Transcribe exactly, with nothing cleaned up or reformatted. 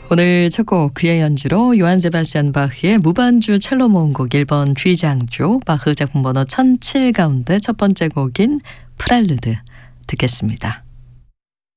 오늘 첫 곡 그의 연주로 요한 세바스찬 바흐의 무반주 첼로 모음곡 일 번 G장조 바흐 작품 번호 천칠 가운데 첫 번째 곡인 프렐루드 듣겠습니다.